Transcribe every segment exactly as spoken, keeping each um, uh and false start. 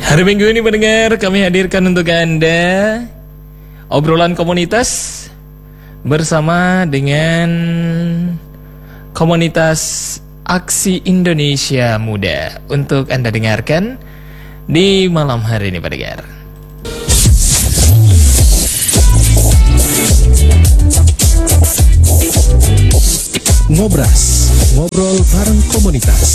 Hari Minggu ini pendengar, kami hadirkan untuk Anda obrolan komunitas bersama dengan komunitas Aksi Indonesia Muda untuk Anda dengarkan di malam hari ini pendengar. Ngobras, ngobrol bareng komunitas.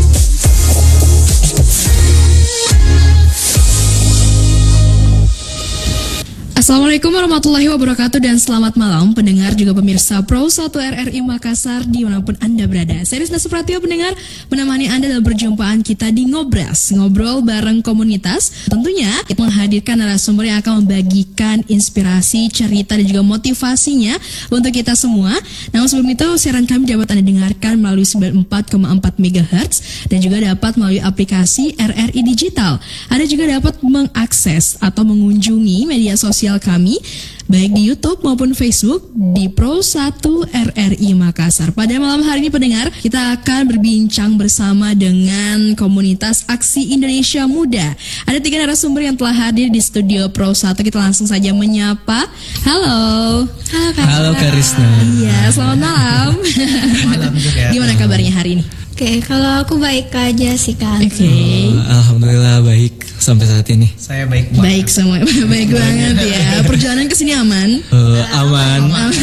Assalamualaikum warahmatullahi wabarakatuh dan selamat malam pendengar juga pemirsa Pro satu R R I Makassar dimanapun Anda berada. Saya Rizna Supratio pendengar menemani Anda dalam perjumpaan kita di Ngobras, ngobrol bareng komunitas. Tentunya kita menghadirkan narasumber yang akan membagikan inspirasi, cerita dan juga motivasinya untuk kita semua. Namun sebelum itu siaran kami dapat Anda dengarkan melalui sembilan puluh empat koma empat megahertz dan juga dapat melalui aplikasi R R I Digital. Anda juga dapat mengakses atau mengunjungi media sosial kami baik di YouTube maupun Facebook di Pro satu R R I Makassar. Pada malam hari ini pendengar, kita akan berbincang bersama dengan komunitas Aksi Indonesia Muda. Ada tiga narasumber yang telah hadir di studio Pro satu. Kita langsung saja menyapa. Halo. Halo Kak. Halo Kak Rizna. Iya, selamat malam. Malam juga. Gimana kabarnya hari ini? Oke, kalau aku baik aja sih Kak. Oke. Okay. Uh, Alhamdulillah baik sampai saat ini. Saya baik banget. Baik semua, baik banget ya. Perjalanan ke sini aman? Uh, aman. aman.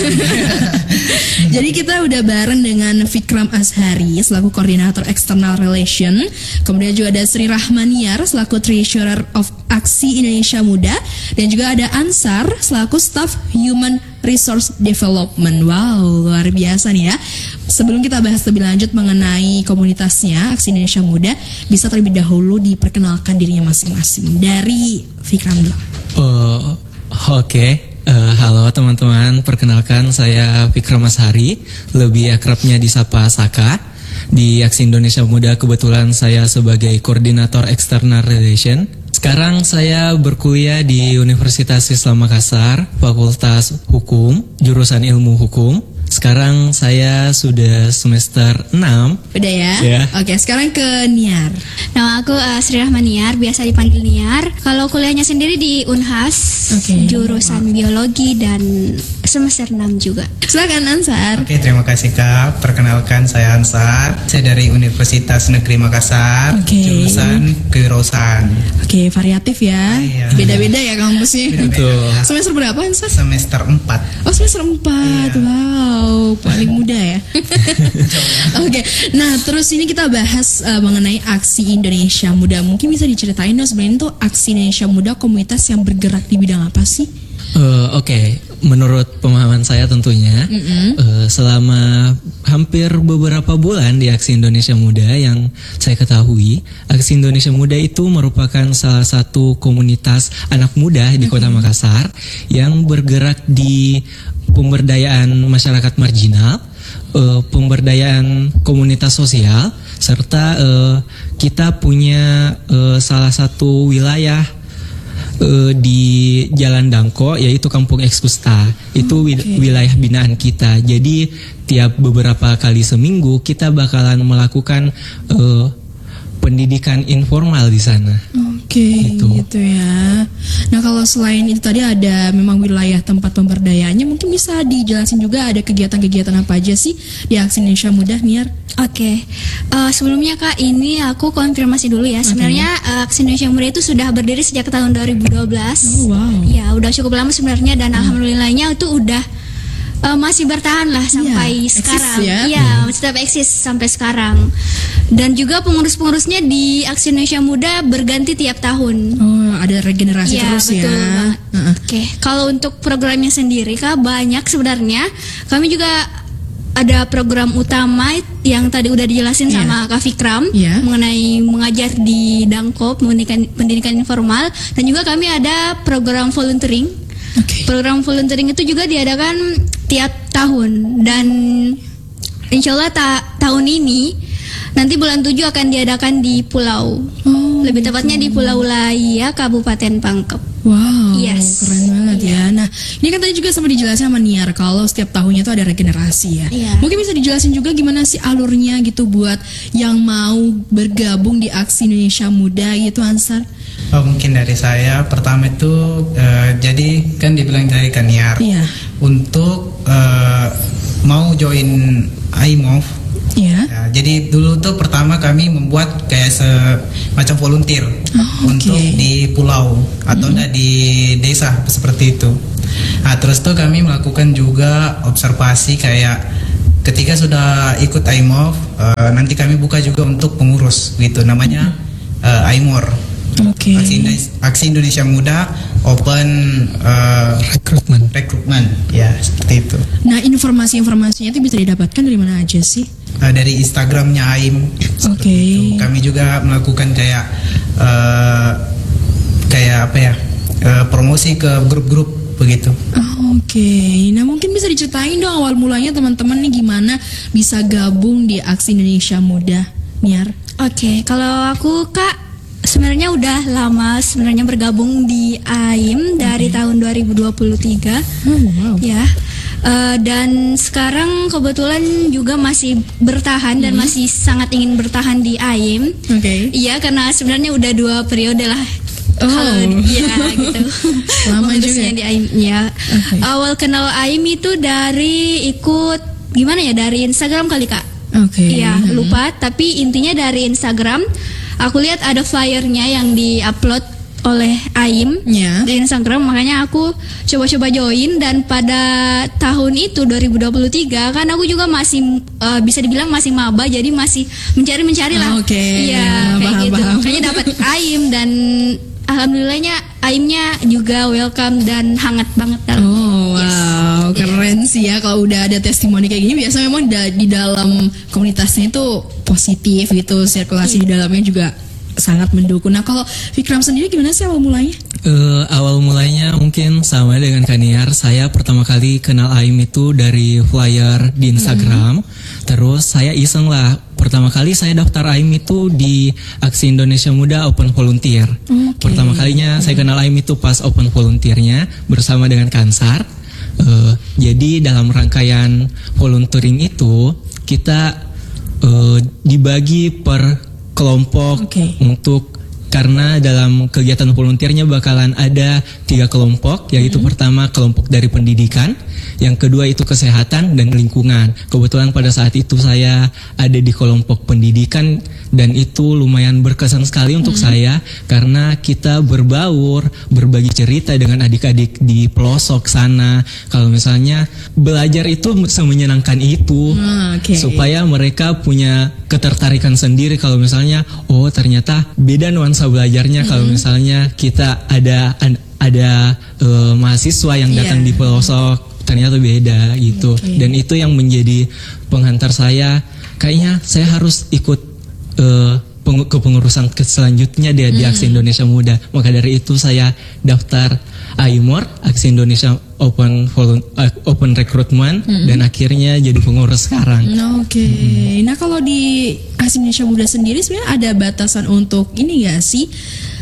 Jadi kita udah bareng dengan Fikram Ashari selaku koordinator external relation. Kemudian juga ada Sri Rahmaniar selaku treasurer of Aksi Indonesia Muda dan juga ada Ansar selaku staff human resource development. Wow, luar biasa nih ya. Sebelum kita bahas lebih lanjut mengenai komunitasnya Aksi Indonesia Muda, bisa terlebih dahulu diperkenalkan dirinya masing-masing. Dari Fikram dulu. Uh, Oke, okay. uh, halo teman-teman. Perkenalkan saya Fikram Ashari, lebih akrabnya disapa Saka. Di Aksi Indonesia Muda kebetulan saya sebagai koordinator external relation. Sekarang saya berkuliah di Universitas Islam Makassar, Fakultas Hukum, jurusan Ilmu Hukum. Sekarang saya sudah semester enam. Udah ya? Yeah. Oke, sekarang ke Niar. Nama aku uh, Sri Rahmaniar, biasa dipanggil Niar. Kalau kuliahnya sendiri di Unhas, okay. jurusan biologi dan semester enam juga. Silakan Ansar. Oke, terima kasih Kak. Perkenalkan saya Ansar. Saya dari Universitas Negeri Makassar, okay. jurusan kewirausahaan. Oke, okay, variatif ya. Iya. Beda-beda ya kampusnya. Betul. Semester berapa Ansar? Semester empat. Oh, semester empat. Iya. Wow, paling muda ya. Oke, okay. Nah terus ini kita bahas uh, mengenai Aksi Indonesia Muda. Mungkin bisa diceritain dong sebenarnya tuh Aksi Indonesia Muda komunitas yang bergerak di bidang apa sih? Uh, Oke, okay. Menurut pemahaman saya tentunya mm-hmm. uh, selama hampir beberapa bulan di Aksi Indonesia Muda yang saya ketahui, Aksi Indonesia Muda itu merupakan salah satu komunitas anak muda di Kota mm-hmm. Makassar yang bergerak di pemberdayaan masyarakat marginal, uh, pemberdayaan komunitas sosial, serta uh, kita punya uh, salah satu wilayah uh, di Jalan Dangko, yaitu Kampung Ekskusta. Itu okay. wilayah binaan kita. Jadi tiap beberapa kali seminggu kita bakalan melakukan uh, pendidikan informal di sana. Oke, okay, gitu. gitu ya. Nah kalau selain itu tadi ada memang wilayah tempat pemberdayaannya, mungkin bisa dijelasin juga ada kegiatan-kegiatan apa aja sih di Aksi Indonesia Muda, Niar? Oke, okay. uh, sebelumnya Kak, ini aku konfirmasi dulu ya. Sebenarnya okay. uh, Aksi Indonesia Muda itu sudah berdiri sejak tahun dua ribu dua belas. Oh, wow. Ya, udah cukup lama sebenarnya dan hmm. alhamdulillahnya itu udah uh, masih bertahan lah sampai yeah, sekarang. Iya, ya, hmm. tetap eksis sampai sekarang. Dan juga pengurus-pengurusnya di Aksi Indonesia Muda berganti tiap tahun. Oh, ada regenerasi ya, terus betul ya. Uh-uh. Oke, okay. Kalau untuk programnya sendiri Kak, banyak sebenarnya. Kami juga ada program utama yang tadi udah dijelasin yeah. sama Kak Fikram yeah. mengenai mengajar di Dangkop, pendidikan, pendidikan informal, dan juga kami ada program volunteering. Okay. Program volunteering itu juga diadakan tiap tahun dan insya Allah ta- tahun ini nanti bulan tujuh akan diadakan di Pulau, oh, lebih tepatnya di Pulau Laya, Kabupaten Pangkep. Wow, Yes. keren banget ya. Nah, ini kan tadi juga sempat dijelasin sama Niar kalau setiap tahunnya itu ada regenerasi ya. Iya. Mungkin bisa dijelasin juga gimana sih alurnya gitu buat yang mau bergabung di Aksi Indonesia Muda gitu, Ansar? Oh, mungkin dari saya pertama itu eh, jadi kan dibilang dari Kaniar Iya. untuk eh, mau join I M O V. Iya. Ya, jadi dulu tuh pertama kami membuat kayak semacam volunteer Oh, untuk oke. di pulau atau enggak di desa seperti itu. Nah, terus tuh kami melakukan juga observasi kayak ketika sudah ikut I M O V, eh, nanti kami buka juga untuk pengurus gitu, namanya eh, I M O R. Oke. Aksi, Indonesia, Aksi Indonesia Muda Open eh, Rekrutmen. Rekrutmen, ya seperti itu. Nah, informasi-informasinya itu bisa didapatkan dari mana aja sih? Eh, dari Instagramnya A I M. Oke. Itu. Kami juga melakukan kayak eh, kayak apa ya eh, promosi ke grup-grup begitu. Oh, Oke, nah mungkin bisa diceritain dong awal mulanya teman-teman nih gimana bisa gabung di Aksi Indonesia Muda, Niar? Oke, kalau aku Kak sebenarnya udah lama sebenarnya bergabung di A I M dari tahun dua ribu dua puluh tiga. Oh, wow. Ya. Eh, dan sekarang kebetulan juga masih bertahan dan masih sangat ingin bertahan di A I M. Oke. Iya, karena sebenarnya udah dua periode lah. Oh. Kalau iya gitu. Lama Mengurusnya juga. di A I M. Ya. Oke. Awal kenal A I M itu dari ikut gimana ya, dari Instagram kali Kak. Oke. Iya, Hmm. lupa. Tapi intinya dari Instagram, aku lihat ada flyernya yang diupload oleh A I M Ya. di Instagram, makanya aku coba-coba join. Dan pada tahun itu dua ribu dua puluh tiga kan aku juga masih eh, bisa dibilang masih maba, jadi masih mencari-mencari lah. Ah, oke. Iya, kayak Paham, gitu. paham. Kayaknya dapat A I M dan alhamdulillahnya A I M-nya juga welcome dan hangat banget dalam. Oh wow, keren sih ya kalau udah ada testimoni kayak gini. Biasanya memang da- di dalam komunitasnya itu positif gitu, sirkulasi di dalamnya juga sangat mendukung. Nah kalau Vikram sendiri gimana sih awal mulanya? Eh, awal mulanya mungkin sama dengan Kaniar. Saya pertama kali kenal A I M itu dari flyer di Instagram. Terus saya iseng lah. Pertama kali saya daftar A I M itu di Aksi Indonesia Muda Open Volunteer. Oke. Pertama kalinya saya kenal A I M itu pas Open Volunteernya bersama dengan Kansar. Eh, jadi dalam rangkaian volunteering itu kita eh, dibagi per kelompok Oke. untuk, karena dalam kegiatan volunteernya bakalan ada tiga kelompok, yaitu pertama kelompok dari pendidikan, yang kedua itu kesehatan dan lingkungan. Kebetulan pada saat itu saya ada di kelompok pendidikan dan itu lumayan berkesan sekali untuk saya karena kita berbaur, berbagi cerita dengan adik-adik di pelosok sana. Kalau misalnya belajar itu semenyenangkan itu, Ah, oke. supaya mereka punya ketertarikan sendiri kalau misalnya oh ternyata beda nuansa belajarnya kalau misalnya kita ada ada eh, mahasiswa yang datang Iya. di pelosok ternyata beda gitu. Oke. Dan itu yang menjadi penghantar saya, kayaknya saya harus ikut eh, pengu- kepengurusan ke selanjutnya di, di Aksi Indonesia Muda. Maka dari itu saya daftar A I M O R, Aksi Indonesia Open Volun- eh, Open Recruitment, dan akhirnya jadi pengurus sekarang. Oke. Nah kalau di Aksi Indonesia Muda sendiri sebenarnya ada batasan untuk ini gak sih?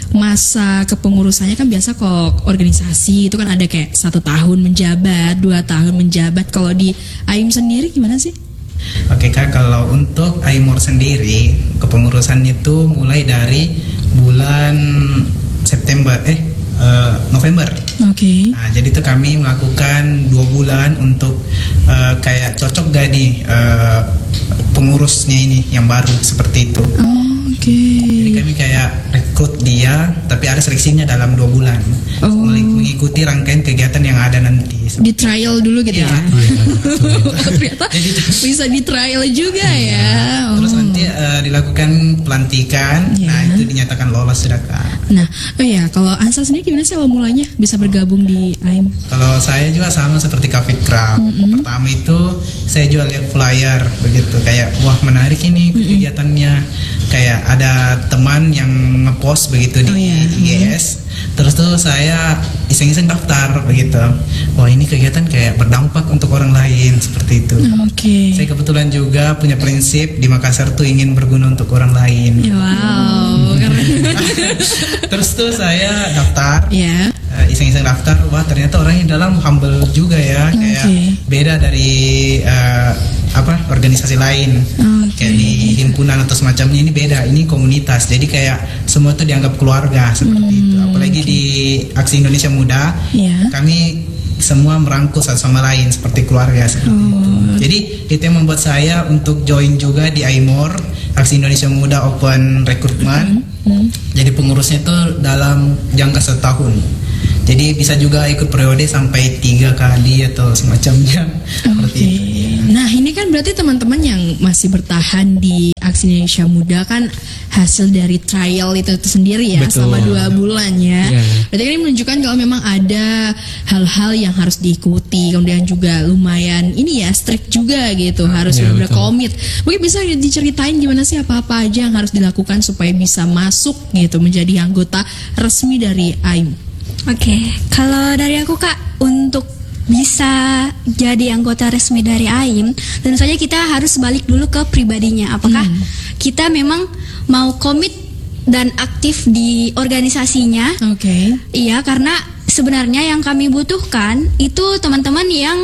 Masa kepengurusannya kan biasa kok organisasi itu kan ada kayak satu tahun menjabat, dua tahun menjabat. Kalau di A I M sendiri gimana sih? Oke Kak, kalau untuk I M O R sendiri kepengurusan itu mulai dari bulan September eh eh, November. Oke. Nah, jadi itu kami melakukan dua bulan untuk eh, kayak cocok gak nih eh, pengurusnya ini yang baru seperti itu. Oh, Oke. Jadi kami kayak rekrut dia, tapi ada seleksinya dalam dua bulan. Oh. Mengikuti rangkaian kegiatan yang ada nanti. Di trial dulu gitu ya. Ternyata Jadi bisa di trial juga ya. terus Oh. nanti eh, dilakukan pelantikan. Iya. Nah, itu dinyatakan lolos sudah Kak. Nah, oh ya, kalau Ansa sendiri gimana sih awal mulanya bisa bergabung di A I M? Kalau saya juga sama seperti Kak Fikram. Pertama itu saya jual lihat flyer begitu, kayak wah menarik ini kegiatannya. Kayak ada teman yang ngepost begitu di Oh, iya. I G S. Terus tuh saya iseng-iseng daftar begitu. Wah ini kegiatan kayak berdampak untuk orang lain seperti itu. Oke. Saya kebetulan juga punya prinsip di Makassar tuh ingin berguna untuk orang lain. Wow, keren. Terus tuh saya daftar. Ya. iseng-iseng daftar, wah ternyata orangnya dalam humble juga ya, kayak Okay. beda dari uh, apa organisasi lain, Okay. kayak di himpunan atau semacamnya, ini beda, ini komunitas, jadi kayak semua tuh dianggap keluarga seperti Hmm, itu. Apalagi okay. di Aksi Indonesia Muda, Ya. kami semua merangkul satu sama lain seperti keluarga seperti Oh. itu. Jadi itu yang membuat saya untuk join juga di I M O R, Aksi Indonesia Muda Open Recruitment. Hmm. Jadi pengurusnya itu dalam jangka setahun. Jadi bisa juga ikut periode sampai tiga kali atau semacamnya. Seperti Oke. itu. Nah ini kan berarti teman-teman yang masih bertahan di Aksi Indonesia Muda kan hasil dari trial itu, itu sendiri ya. Betul. Selama dua bulan ya. Iya. Berarti kan ini menunjukkan kalau memang ada hal-hal yang harus diikuti, kemudian juga lumayan ini ya strict juga gitu, harus Iya, benar-benar betul. komit. Mungkin bisa diceritain gimana sih apa-apa aja yang harus dilakukan supaya bisa masuk gitu menjadi anggota resmi dari A I M. Oke, kalau dari aku Kak, untuk bisa jadi anggota resmi dari A I M, tentu saja kita harus balik dulu ke pribadinya. Apakah Hmm. kita memang mau komit dan aktif di organisasinya? Oke. Iya, karena sebenarnya yang kami butuhkan itu teman-teman yang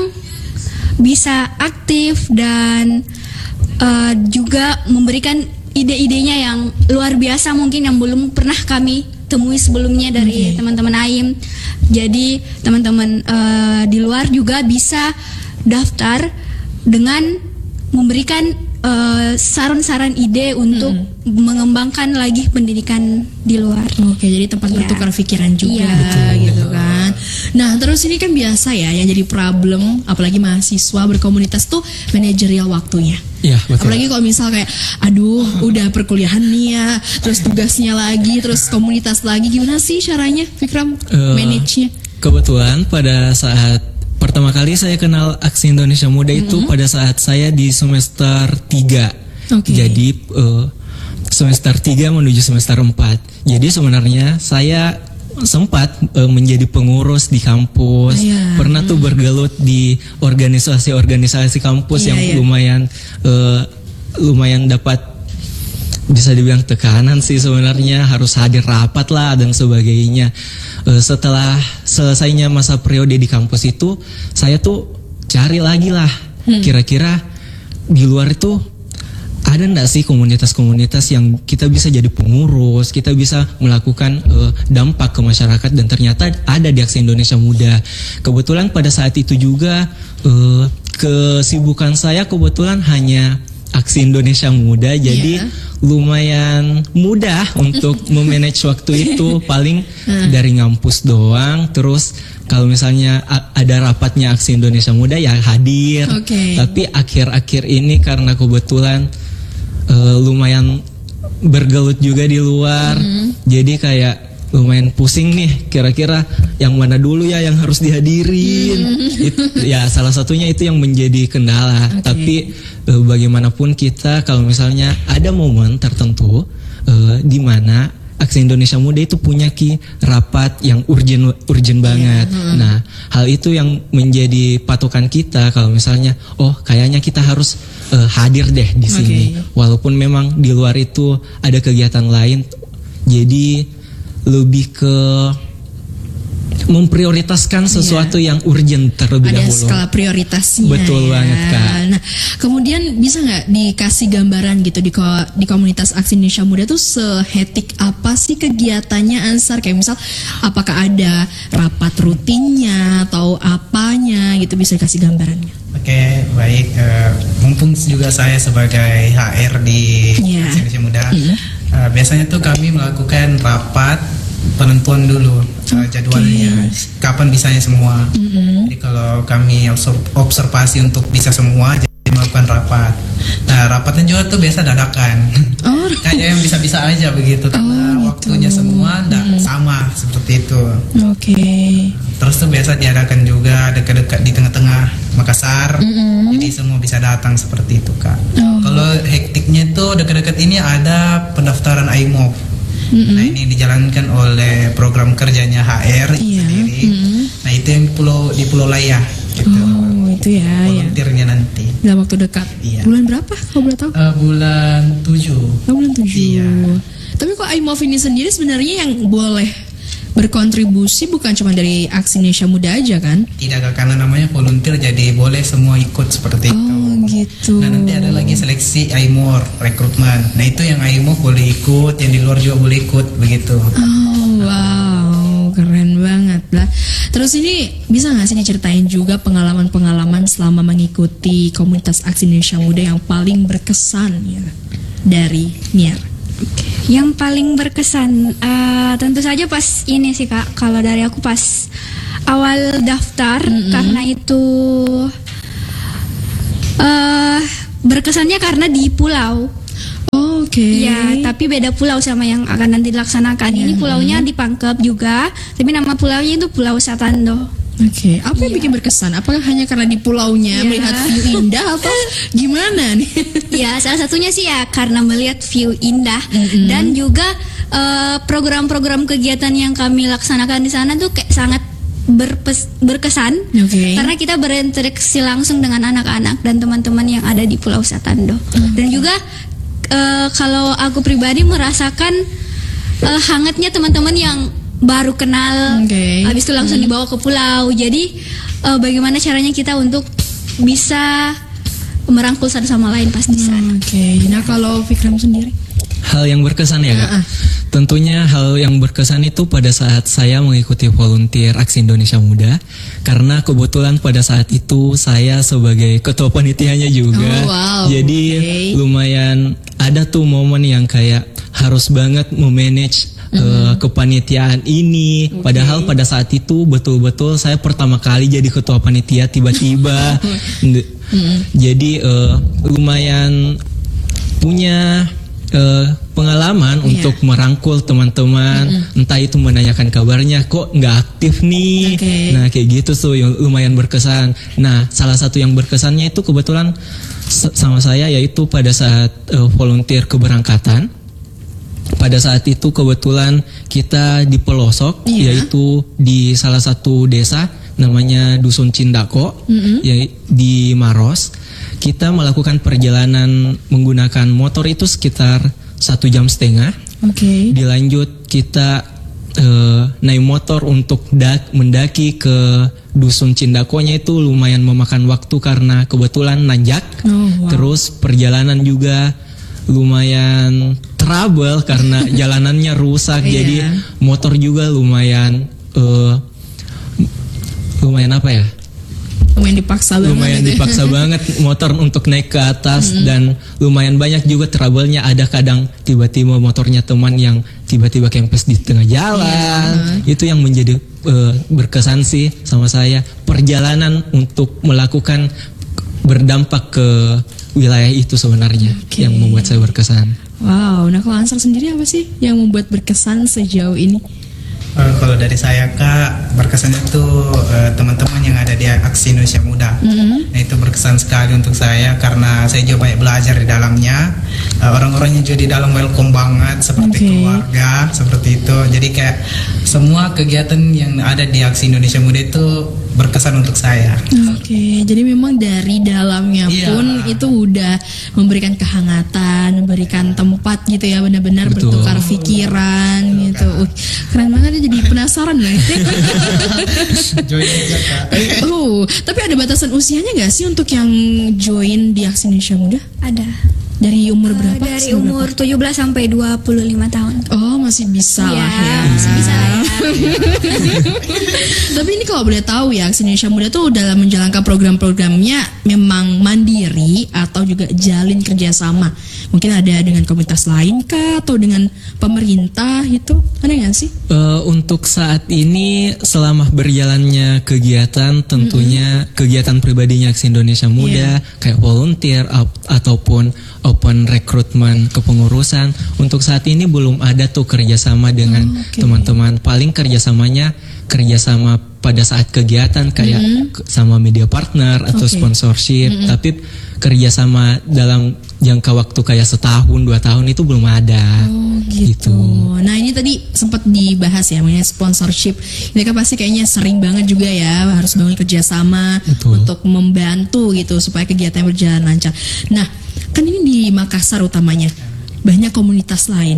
bisa aktif dan eh, juga memberikan ide-idenya yang luar biasa mungkin yang belum pernah kami temui sebelumnya dari Oke. teman-teman A I M. Jadi teman-teman eh, di luar juga bisa daftar dengan memberikan eh, saran-saran ide untuk mengembangkan lagi pendidikan di luar. Oke, jadi tempat Iya. bertukar pikiran juga Iya. gitu kan. Nah, terus ini kan biasa ya yang jadi problem apalagi mahasiswa berkomunitas tuh manajerial waktunya. Iya, betul. Apalagi kalau misal kayak aduh udah perkuliahan nih ya, terus tugasnya lagi, terus komunitas lagi, gimana sih caranya Fikram Eh, manage-nya? Kebetulan pada saat pertama kali saya kenal Aksi Indonesia Muda itu pada saat saya di semester tiga. Oke. Jadi eh, semester tiga menuju semester empat. Jadi sebenarnya saya sempat eh, menjadi pengurus di kampus. Iya. Pernah tuh bergelut di organisasi-organisasi kampus Iya, yang iya. lumayan eh, lumayan dapat bisa dibilang tekanan sih sebenarnya, harus hadir rapat lah dan sebagainya. Eh, setelah selesainya masa periode di kampus itu, saya tuh cari lagi lah kira-kira di luar itu ada nggak sih komunitas-komunitas yang kita bisa jadi pengurus, kita bisa melakukan eh, dampak ke masyarakat, dan ternyata ada di Aksi Indonesia Muda. Kebetulan pada saat itu juga eh, kesibukan saya kebetulan hanya Aksi Indonesia Muda, jadi Iya. lumayan mudah untuk memanage waktu itu, paling dari ngampus doang. Terus kalau misalnya a- ada rapatnya Aksi Indonesia Muda ya hadir. Oke. Tapi akhir-akhir ini karena kebetulan eh, lumayan bergelut juga di luar, jadi kayak lumayan pusing nih, kira-kira yang mana dulu ya yang harus dihadirin. It- ya salah satunya itu yang menjadi kendala. Oke. Tapi eh, bagaimanapun kita kalau misalnya ada momen tertentu eh, di mana Aksi Indonesia Muda itu punya ki rapat yang urgent urgent banget. Nah, hal itu yang menjadi patokan kita kalau misalnya oh kayaknya kita harus eh, hadir deh di sini. Oke. Walaupun memang di luar itu ada kegiatan lain. Jadi lebih ke memprioritaskan sesuatu yang urgent terlebih Ada dahulu. skala prioritasnya. Betul ya. banget, Kak. Nah, kemudian bisa nggak dikasih gambaran gitu di ko- di komunitas Aksi Indonesia Muda tuh sehetik apa sih kegiatannya Ansar? Kayak misal, apakah ada rapat rutinnya atau apanya gitu, bisa dikasih gambarannya? Oke, baik. Eh, mumpung juga saya sebagai H R di Iya. Aksi Indonesia Muda, eh, biasanya tuh kami melakukan rapat penentuan dulu eh, jadwalnya, kapan bisanya semua. Jadi kalau kami obser- observasi untuk bisa semua, jadi melakukan rapat. Nah, rapatnya juga tuh biasa dadakan. Oh, Kayak yang bisa-bisa aja begitu, karena Oh, waktunya gitu. semua nggak sama seperti itu. oke. Terus tuh biasa diadakan juga dekat-dekat di tengah-tengah Makassar, jadi semua bisa datang seperti itu, Kak. Oh. Kalau hektiknya tuh dekat-dekat ini ada pendaftaran I M O F. Nah, ini dijalankan oleh program kerjanya H R itu Iya. sendiri. Mm-mm. Nah, itu yang pulau di Pulau Laya gitu. Oh, itu ya, ya. Volunteernya nanti. Dalam waktu dekat. Iya. Bulan berapa? Kalau boleh tahu? Eh, bulan tujuh. Oh, bulan tujuh. Iya. Tapi kok I M O F ini sendiri sebenarnya yang boleh berkontribusi bukan cuma dari Aksi Indonesia Muda aja kan? Tidak, Kak, karena namanya volunteer jadi boleh semua ikut seperti itu. Oh gitu. Nah nanti ada lagi seleksi I M O R rekrutmen. Nah itu yang I M O R boleh ikut, yang di luar juga boleh ikut begitu. Oh wow, keren banget lah. Terus ini bisa nggak sih diceritain juga pengalaman-pengalaman selama mengikuti komunitas Aksi Indonesia Muda yang paling berkesan ya dari Niar? Yang paling berkesan uh, tentu saja pas ini sih Kak. Kalau dari aku pas awal daftar, mm-hmm. karena itu uh, berkesannya karena di pulau. Oh, Oke. Okay. Ya, tapi beda pulau sama yang akan nanti dilaksanakan. Yeah. Ini pulaunya di Pangkep juga, tapi nama pulaunya itu Pulau Satando. Oke, okay. Apa yang yeah. bikin berkesan? Apakah hanya karena di pulaunya yeah. melihat view indah atau gimana nih? Ya, salah satunya sih ya karena melihat view indah, mm-hmm. dan juga uh, program-program kegiatan yang kami laksanakan di sana tuh kayak sangat berpes, berkesan, okay. karena kita berinteraksi langsung dengan anak-anak dan teman-teman yang ada di Pulau Satando, mm-hmm. dan juga uh, kalau aku pribadi merasakan uh, hangatnya teman-teman yang baru kenal, okay. habis itu langsung hmm. dibawa ke pulau. Jadi uh, bagaimana caranya kita untuk bisa merangkul satu sama lain pas di sana. Hmm, Oke. Okay. Nah kalau Fikram sendiri? Hal yang berkesan ya Kak. Uh-uh. Tentunya hal yang berkesan itu pada saat saya mengikuti volunteer Aksi Indonesia Muda, karena kebetulan pada saat itu saya sebagai ketua panitianya juga. Oh, wow. Jadi okay. lumayan ada tuh momen yang kayak harus banget memanage Uh, kepanitiaan ini, okay. padahal pada saat itu betul-betul saya pertama kali jadi ketua panitia tiba-tiba. mm-hmm. Jadi uh, lumayan punya uh, pengalaman yeah. untuk merangkul teman-teman, mm-hmm. entah itu menanyakan kabarnya, kok nggak aktif nih, okay. nah kayak gitu tuh yang lumayan berkesan. Nah salah satu yang berkesannya itu kebetulan sama saya, yaitu pada saat uh, volunteer keberangkatan. Pada saat itu kebetulan kita di pelosok, yeah. yaitu di salah satu desa namanya Dusun Cindako, mm-hmm. ya, di Maros. Kita melakukan perjalanan menggunakan motor itu sekitar satu jam setengah. Okay. Dilanjut kita uh, naik motor untuk dak, mendaki ke Dusun Cindakonya, itu lumayan memakan waktu karena kebetulan nanjak. Oh, wow. Terus perjalanan juga lumayan trouble karena jalanannya rusak, yeah. jadi motor juga lumayan uh, lumayan apa ya? Lumayan dipaksa banget. Lumayan dipaksa banget motor untuk naik ke atas, mm-hmm. dan lumayan banyak juga trouble-nya. Ada kadang tiba-tiba motornya teman yang tiba-tiba kempes di tengah jalan. Yeah. Itu yang menjadi uh, berkesan sih sama saya. Perjalanan untuk melakukan berdampak ke wilayah itu sebenarnya, okay. yang membuat saya berkesan. Wow, nah kalau Ansar sendiri apa sih yang membuat berkesan sejauh ini? Uh, kalau dari saya Kak, berkesan itu uh, teman-teman yang ada di Aksi Indonesia Muda. Mm-hmm. Nah itu berkesan sekali untuk saya karena saya juga banyak belajar di dalamnya. Uh, orang-orangnya juga di dalam welcome banget, seperti okay. keluarga, seperti itu. Jadi kayak semua kegiatan yang ada di Aksi Indonesia Muda itu berkesan untuk saya. Oke, okay, jadi memang dari dalamnya yeah. pun itu udah memberikan kehangatan, memberikan tempat gitu ya, benar-benar Betul. bertukar pikiran Betul, gitu. Uh, keren banget ya, jadi penasaran loh. Join aja Kak. Oh, tapi ada batasan usianya nggak sih untuk yang join di Aksi Indonesia Muda? Ada. Dari umur berapa? Uh, dari umur berapa? tujuh belas sampai dua puluh lima tahun. Oh, masih bisa ya, lah ya. Masih bisa lah ya. Tapi ini kalau boleh tahu ya, Aksi Indonesia Muda tuh dalam menjalankan program-programnya memang mandiri atau juga jalin kerjasama? Mungkin ada dengan komunitas lain kah atau dengan pemerintah itu? Ada nggak sih? Uh, untuk saat ini selama berjalannya kegiatan, tentunya mm-hmm. kegiatan pribadinya Aksi Indonesia Muda, yeah. kayak volunteer ap- ataupun open recruitment kepengurusan, untuk saat ini belum ada tuh kerjasama dengan oh, okay. teman-teman. Paling kerjasamanya kerjasama pada saat kegiatan kayak mm-hmm. sama media partner atau okay. sponsorship, mm-hmm. tapi kerjasama dalam jangka waktu kayak setahun dua tahun itu belum ada. Oh gitu. gitu. Nah ini tadi sempat dibahas ya mengenai sponsorship. Mereka pasti kayaknya sering banget juga ya harus bangun kerjasama Betul. untuk membantu gitu supaya kegiatan berjalan lancar. Nah kan ini di Makassar utamanya banyak komunitas lain.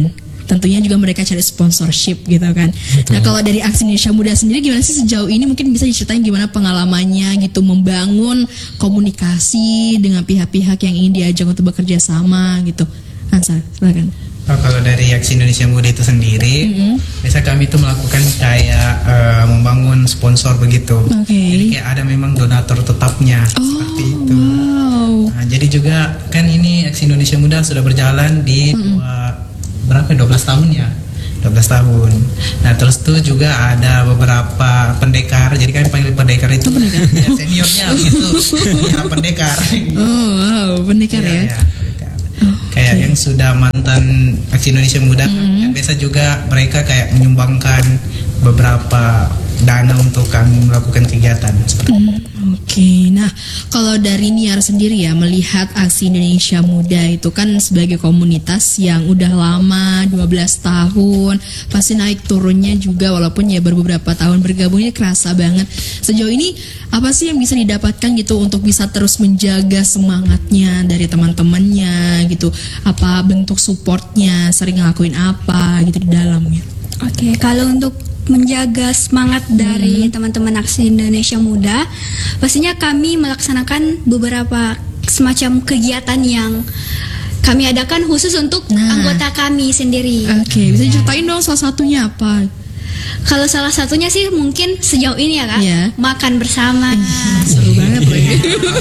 tentunya juga mereka cari sponsorship gitu kan. Betul. Nah kalau dari Aksi Indonesia Muda sendiri gimana sih sejauh ini, mungkin bisa diceritain gimana pengalamannya gitu membangun komunikasi dengan pihak-pihak yang ingin diajak untuk bekerja sama gitu. Ansar, silakan. Oh, kalau dari Aksi Indonesia Muda itu sendiri, mm-hmm. biasa kami itu melakukan kayak uh, membangun sponsor begitu. Okay. Jadi kayak ada memang donatur tetapnya oh, seperti itu. Wow. Nah, jadi juga kan ini Aksi Indonesia Muda sudah berjalan di mm-hmm. dua, berapa? dua belas tahun ya. dua belas tahun. Nah terus tuh juga ada beberapa pendekar. Jadi kami panggil pendekar itu pendekar. Ya, seniornya gitu. Ya, pendekar. Oh wow, pendekar ya. ya. ya. Kayak okay. yang sudah mantan Aksi Indonesia Muda, mm-hmm. yang biasa juga mereka kayak menyumbangkan beberapa dana untuk kami melakukan kegiatan seperti mm, Oke, okay. Nah kalau dari Niar sendiri ya, melihat Aksi Indonesia Muda itu kan sebagai komunitas yang udah lama dua belas tahun, pasti naik turunnya juga walaupun ya baru beberapa tahun bergabungnya kerasa banget. Sejauh ini apa sih yang bisa didapatkan gitu untuk bisa terus menjaga semangatnya dari teman-temannya gitu? Apa bentuk supportnya, sering ngelakuin apa gitu di dalamnya? Oke, okay, kalau untuk menjaga semangat dari hmm. teman-teman Aksi Indonesia Muda, pastinya kami melaksanakan beberapa semacam kegiatan yang kami adakan khusus untuk nah. anggota kami sendiri. Oke, okay, bisa ceritain dong salah satunya apa? Kalau salah satunya sih mungkin sejauh ini ya Kak, yeah. makan bersama. Seru banget loh ya.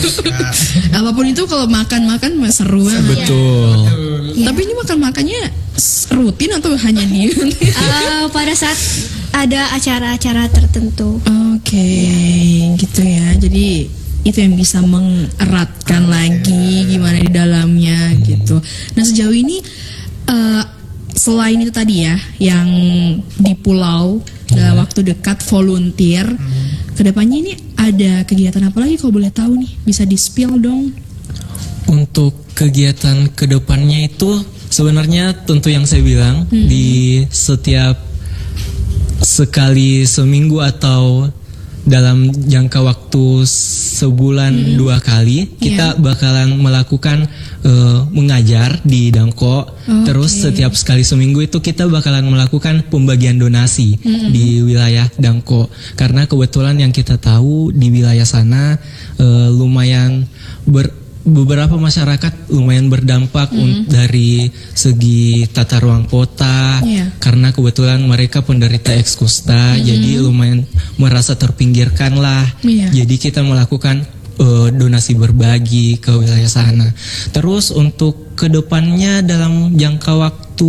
Apapun itu kalau makan-makan seru banget. Betul. Ya. Tapi ini makan-makannya rutin atau hanya di? uh, pada saat ada acara-acara tertentu. Oke, okay, ya. gitu ya. Jadi itu yang bisa mengeratkan lagi gimana di dalamnya gitu. Nah sejauh ini uh, selain itu tadi ya, yang di pulau dalam waktu dekat volunteer, hmm. kedepannya ini ada kegiatan apa lagi kalau boleh tahu nih? Bisa di-spill dong. Untuk kegiatan kedepannya itu sebenarnya tentu yang saya bilang hmm. di setiap sekali seminggu atau dalam jangka waktu sebulan hmm. dua kali kita yeah. bakalan melakukan uh, mengajar di Dangko. Okay. Terus setiap sekali seminggu itu kita bakalan melakukan pembagian donasi hmm. di wilayah Dangko, karena kebetulan yang kita tahu di wilayah sana uh, lumayan ber beberapa masyarakat lumayan berdampak mm-hmm. dari segi tata ruang kota, yeah. karena kebetulan mereka penderita ekskusta, mm-hmm. jadi lumayan merasa terpinggirkan lah. Yeah. Jadi kita melakukan uh, donasi berbagi ke wilayah sana. Terus untuk kedepannya dalam jangka waktu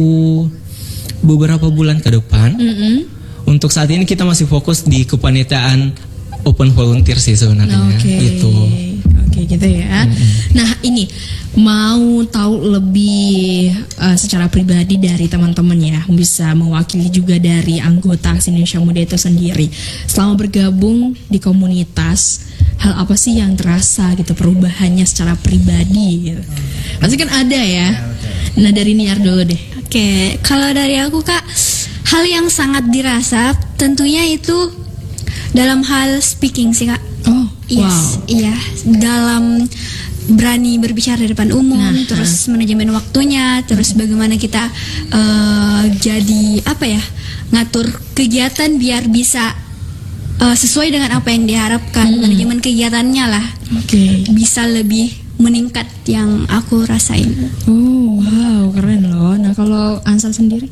beberapa bulan ke depan, mm-hmm. untuk saat ini kita masih fokus di kepanitiaan open volunteer sih sebenarnya, okay. gitu. Oke gitu ya. Mm-hmm. Nah ini mau tahu lebih uh, secara pribadi dari teman-teman ya, bisa mewakili juga dari anggota Aksi Indonesia Muda itu sendiri. Selama bergabung di komunitas, hal apa sih yang terasa gitu perubahannya secara pribadi gitu? Pasti kan ada ya. Nah dari Niar dulu deh. Oke, kalau dari aku Kak, hal yang sangat dirasa tentunya itu dalam hal speaking sih Kak. Oh, yes, wow. Iya, dalam berani berbicara di depan umum, nah, terus nah. manajemen waktunya, terus bagaimana kita uh, jadi apa ya, ngatur kegiatan biar bisa uh, sesuai dengan apa yang diharapkan, hmm. manajemen kegiatannya lah, okay. bisa lebih meningkat yang aku rasain. Oh, wow, keren loh. Nah, kalau Ansar sendiri?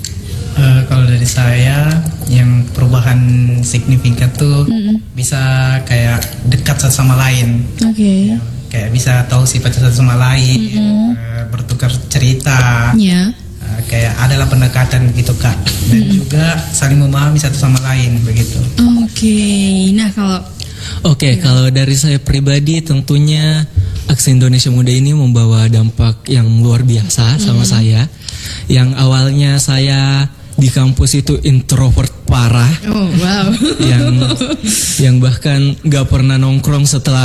Uh, kalau dari saya yang perubahan signifikan tuh mm-hmm. bisa kayak dekat satu sama lain, okay. ya, kayak bisa tahu sifat satu sama lain, mm-hmm. uh, bertukar cerita, yeah. uh, kayak adalah pendekatan gitu Kak, dan mm-hmm. juga saling memahami satu sama lain begitu. Oke, okay. Nah kalau oke okay, ya. Kalau dari saya pribadi tentunya Aksi Indonesia Muda ini membawa dampak yang luar biasa sama mm-hmm. saya. Yang awalnya saya di kampus itu introvert parah, oh, wow. yang yang bahkan gak pernah nongkrong setelah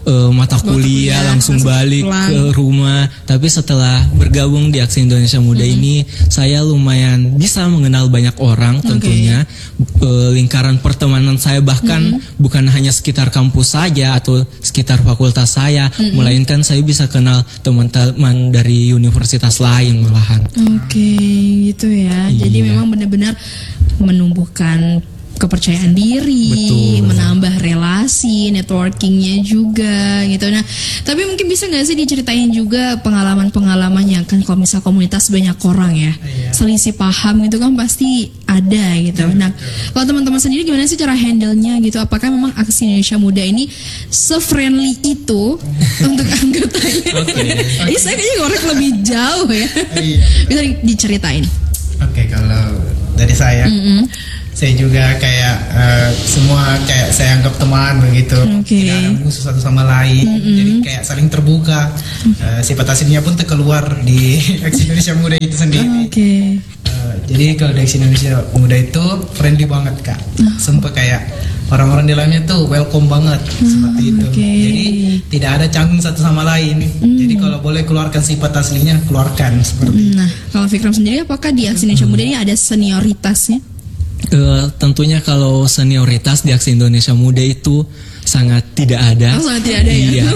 uh, mata kuliah, kuliah langsung balik pulang ke rumah. Tapi setelah bergabung di Aksi Indonesia Muda mm-hmm. ini, saya lumayan bisa mengenal banyak orang tentunya. Okay. Uh, lingkaran pertemanan saya bahkan mm-hmm. bukan hanya sekitar kampus saja atau sekitar fakultas saya, mm-hmm. melainkan saya bisa kenal teman-teman dari universitas lain malahan. Oke, okay, gitu ya. Iya. Jadi memang benar-benar menumbuhkan kepercayaan diri, betul, menambah relasi, networkingnya juga gitu. Nah, tapi mungkin bisa nggak sih diceritain juga pengalaman-pengalaman yang kan kalau misal komunitas banyak orang ya, iya. selisih paham gitu kan pasti ada gitu. Nah, kalau teman-teman sendiri gimana sih cara handle-nya gitu? Apakah memang Aksi Indonesia Muda ini se-friendly itu untuk anggotanya? Okay. Ini saya kayaknya ngorek lebih jauh ya. Bisa diceritain? Oke, okay, kalau dari saya. Mm-hmm. Saya juga kayak uh, semua kayak saya anggap teman begitu, okay. tidak ada musuh satu sama lain, mm-hmm. jadi kayak saling terbuka. Uh, sifat aslinya pun terkeluar di Aksi Indonesia Muda itu sendiri. Okay. Uh, jadi kalau di Aksi Indonesia Muda itu friendly banget kak, uh. sumpah kayak orang-orang di dalamnya tuh welcome banget uh, seperti itu. Okay. Jadi tidak ada canggung satu sama lain. Mm. Jadi kalau boleh keluarkan sifat aslinya keluarkan seperti. Nah, kalau Fikram sendiri apakah di Aksi Indonesia Muda ini ada senioritasnya? Uh, tentunya kalau senioritas di Aksi Indonesia Muda itu sangat tidak ada. Oh, sangat tidak ada ya. Iya.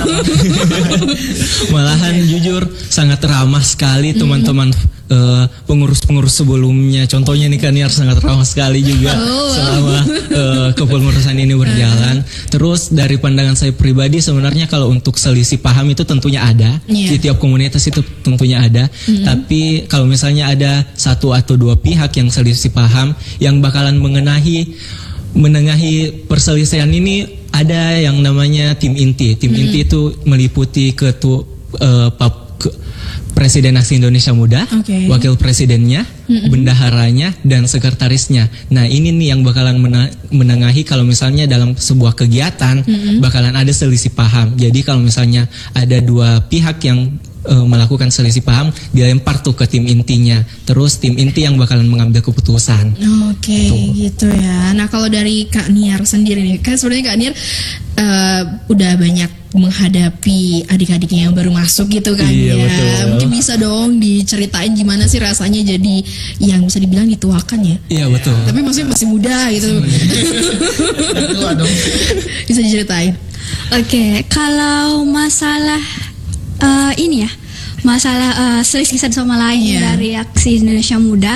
Malahan okay. jujur sangat ramah sekali mm-hmm. teman-teman uh, pengurus-pengurus sebelumnya. Contohnya nih Kaniar sangat ramah sekali juga oh, selama uh, kepengurusan ini berjalan. Terus dari pandangan saya pribadi sebenarnya kalau untuk selisih paham itu tentunya ada. Yeah. Di tiap komunitas itu tentunya ada. Mm-hmm. Tapi kalau misalnya ada satu atau dua pihak yang selisih paham yang bakalan mengenahi menengahi perselisihan ini, ada yang namanya tim inti. Tim hmm. inti itu meliputi ketua uh, pap, ke, Presiden Aksi Indonesia Muda, okay. wakil presidennya, hmm. bendaharanya, dan sekretarisnya. Nah ini nih yang bakalan mena- menengahi kalau misalnya dalam sebuah kegiatan hmm. bakalan ada selisih paham. Jadi kalau misalnya ada dua pihak yang uh, melakukan selisih paham, dilempar tuh ke tim intinya. Terus tim inti yang bakalan mengambil keputusan. Oke, okay, gitu ya. Nah kalau dari Kak Niar sendiri nih, kan sebenarnya Kak Niar uh, udah banyak menghadapi adik-adiknya yang baru masuk gitu kan. Iya, ya. Betul. Mungkin bisa dong diceritain gimana sih rasanya jadi yang bisa dibilang dituakan ya. Iya betul. Tapi maksudnya masih muda gitu. Bisa diceritain. Oke, okay, kalau masalah uh, ini ya, masalah uh, selisih satu sama lain yeah. dari Aksi Indonesia Muda,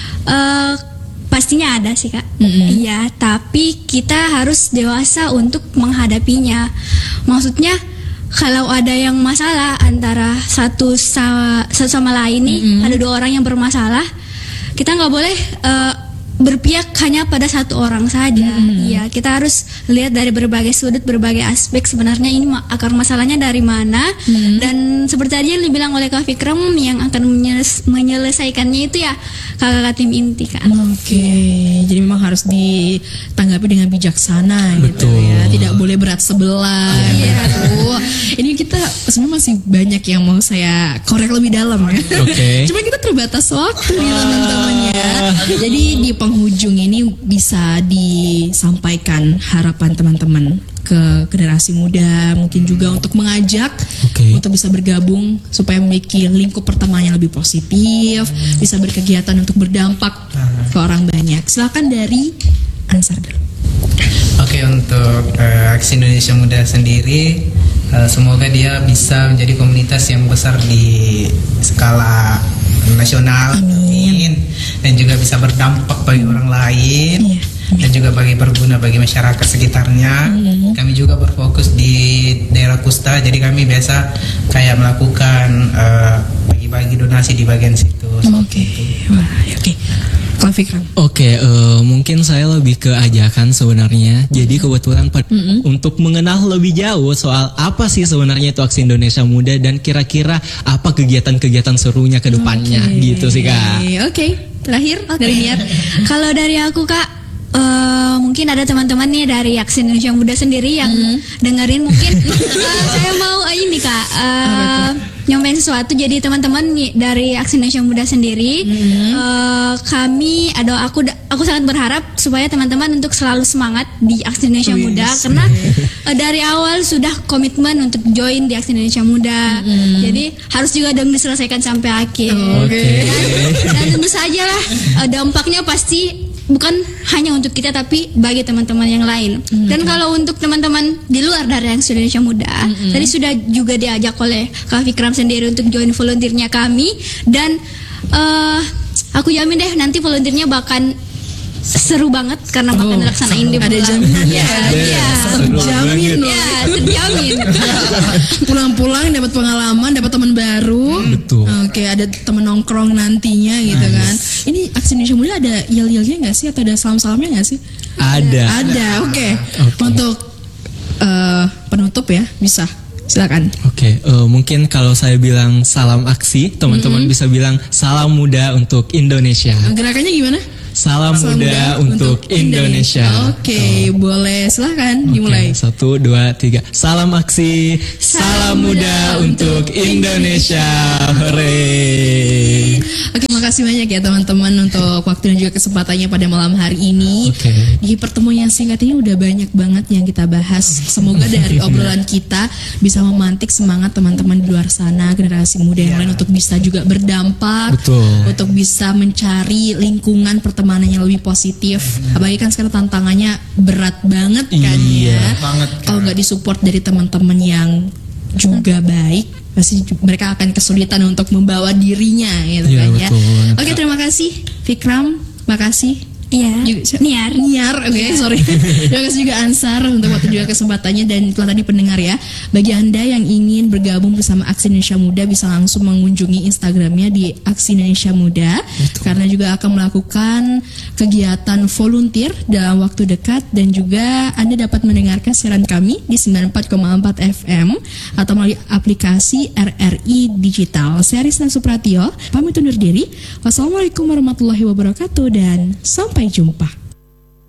uh, pastinya ada sih kak. Mm-hmm. Iya, tapi kita harus dewasa untuk menghadapinya. Maksudnya kalau ada yang masalah antara satu sama, satu sama lain nih, mm-hmm. ada dua orang yang bermasalah, kita nggak boleh uh, berpihak hanya pada satu orang saja. Iya, hmm. kita harus lihat dari berbagai sudut, berbagai aspek sebenarnya ini akar masalahnya dari mana. Hmm. Dan seperti tadi yang dibilang oleh Kak Fikram, yang akan menyeles- menyelesaikannya itu ya kakak-kakak tim inti kan. Oke, okay. Jadi memang harus ditanggapi dengan bijaksana. Betul. Gitu ya. Tidak boleh berat sebelah. Iya. Gitu. Ini kita sebenarnya masih banyak yang mau saya korek lebih dalam ya. Oke. Okay. Cuma kita terbatas waktu nih teman-teman ya. Jadi di penghujung ini bisa disampaikan harapan teman-teman ke generasi muda, mungkin juga untuk mengajak okay. untuk bisa bergabung supaya memiliki lingkup pertemanan yang lebih positif, bisa berkegiatan untuk berdampak ke orang banyak. Silakan dari Ansar dulu. Oke, untuk uh, Aksi Indonesia Muda sendiri, uh, semoga dia bisa menjadi komunitas yang besar di skala nasional. Amin. Dan juga bisa berdampak bagi orang lain. Iya. Dan juga bagi berguna bagi masyarakat sekitarnya. Mm-hmm. Kami juga berfokus di daerah Kusta, jadi kami biasa kayak melakukan uh, bagi-bagi donasi di bagian situ. Oke, wah, oke. Oke, okay, uh, mungkin saya lebih ke ajakan sebenarnya. Mm-hmm. Jadi kebetulan mm-hmm. untuk mengenal lebih jauh soal apa sih sebenarnya itu Aksi Indonesia Muda dan kira-kira apa kegiatan-kegiatan serunya ke depannya, okay. gitu sih kak. Oke, okay. Terakhir okay. dari Niar. Kalau dari aku kak, uh, mungkin ada teman-teman nih dari Aksi Indonesia Muda sendiri yang mm-hmm. dengerin mungkin. uh, saya mau uh, ini kak. Uh, nyampein sesuatu. Jadi teman-teman nih, dari Aksi Indonesia Muda sendiri, mm-hmm. uh, kami ada aku aku sangat berharap supaya teman-teman untuk selalu semangat di Aksi Indonesia Wih, Muda yes. karena uh, dari awal sudah komitmen untuk join di Aksi Indonesia Muda. Mm-hmm. Jadi harus juga dong diselesaikan sampai akhir. Oke. Okay. Dan, dan tentu saja lah uh, dampaknya pasti bukan hanya untuk kita tapi bagi teman-teman yang lain. Mm-hmm. Dan kalau untuk teman-teman di luar dari Aksi Indonesia Muda, mm-hmm. tadi sudah juga diajak oleh Kak Fikram sendiri untuk join volunteernya kami, dan uh, aku jamin deh nanti volunteernya bakal seru banget karena bakal oh, dilaksanain di ada jaminan ya, ya, terjamin loh, ya, terjamin. Pulang-pulang dapat pengalaman, dapat teman baru. Betul. Oke, ada teman nongkrong nantinya gitu nice. Kan. Ini Aksi Indonesia Muda ada yel-yelnya nggak sih atau ada salam-salamnya nggak sih? Ada. Ada. Oke. Okay. Okay. Untuk uh, penutup ya, bisa. Silakan. Oke, okay, uh, mungkin kalau saya bilang salam aksi, teman-teman mm-hmm. bisa bilang salam muda untuk Indonesia. Gerakannya gimana? Salam, salam muda, muda untuk, untuk Indonesia. Indonesia. Oke, okay, oh. boleh silahkan okay, dimulai. Satu, dua, tiga. Salam aksi, salam, salam muda untuk Indonesia. Hore. Oke, okay, makasih banyak ya teman-teman untuk waktu dan juga kesempatannya pada malam hari ini. Okay. Di pertemuan yang singkat ini udah banyak banget yang kita bahas. Semoga dari obrolan kita bisa memantik semangat teman-teman di luar sana, generasi muda yang lain untuk bisa juga berdampak, betul. Untuk bisa mencari lingkungan pertemanan pertemanan yang lebih positif. Apalagi kan sekarang tantangannya berat banget kan iya, ya. Banget. Kalau nggak disupport dari teman-teman yang juga baik, pasti mereka akan kesulitan untuk membawa dirinya gitu iya, kan betul, ya. Oke, terima kasih Fikram, makasih. Iya. Niar. Niar, oke, okay, sorry. Terima kasih juga Ansar untuk waktu juga kesempatannya, dan itulah tadi pendengar ya. Bagi Anda yang ingin bergabung bersama Aksi Indonesia Muda bisa langsung mengunjungi Instagramnya di Aksi Indonesia Muda. Betul. Karena juga akan melakukan kegiatan volunteer dalam waktu dekat, dan juga Anda dapat mendengarkan siaran kami di sembilan puluh empat koma empat F M atau melalui aplikasi R R I Digital. Saya Risna Supratio, pamit undur diri. Wassalamualaikum warahmatullahi wabarakatuh dan sampai jumpa.